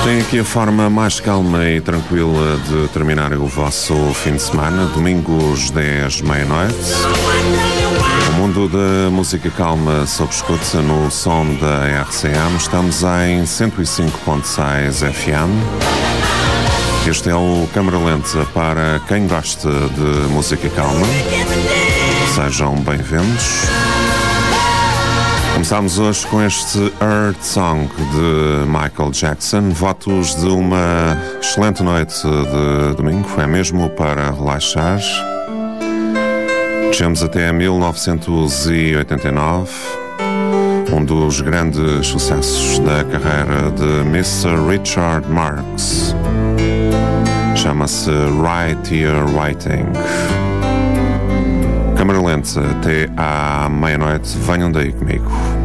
Tem aqui a forma mais calma e tranquila de terminar o vosso fim de semana, domingos 10, meia-noite. O mundo da música calma sob escuta no som da RCM. Estamos em 105.6 FM. Este é o Câmara Lenta para quem gosta de música calma. Sejam bem-vindos. Começámos hoje com este Earth Song de Michael Jackson. Votos de uma excelente noite de domingo, é mesmo para relaxar. Chegamos até 1989, um dos grandes sucessos da carreira de Mr. Richard Marx. Chama-se Right Here Waiting. Câmara Lenta até à meia-noite, venham daí comigo.